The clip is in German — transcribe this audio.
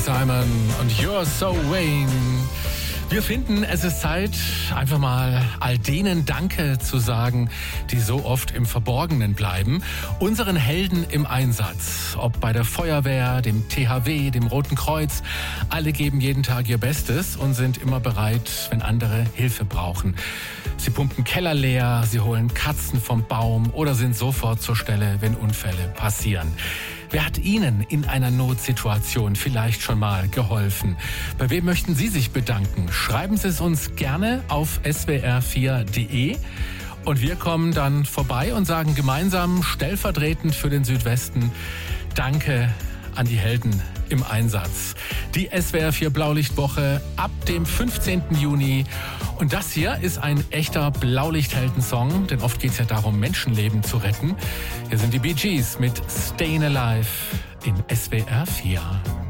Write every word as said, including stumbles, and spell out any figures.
Simon und You're So Vain. Wir finden, es ist Zeit, einfach mal all denen Danke zu sagen, die so oft im Verborgenen bleiben. Unseren Helden im Einsatz, ob bei der Feuerwehr, dem T H W, dem Roten Kreuz. Alle geben jeden Tag ihr Bestes und sind immer bereit, wenn andere Hilfe brauchen. Sie pumpen Keller leer, sie holen Katzen vom Baum oder sind sofort zur Stelle, wenn Unfälle passieren. Wer hat Ihnen in einer Notsituation vielleicht schon mal geholfen? Bei wem möchten Sie sich bedanken? Schreiben Sie es uns gerne auf s w r vier punkt d e und wir kommen dann vorbei und sagen gemeinsam stellvertretend für den Südwesten Danke an die Helden im Einsatz. Die S W R vier Blaulichtwoche ab dem fünfzehnten Juni. Und das hier ist ein echter Blaulichthelden-Song, denn oft geht es ja darum, Menschenleben zu retten. Hier sind die Bee Gees mit Stayin' Alive in S W R vier.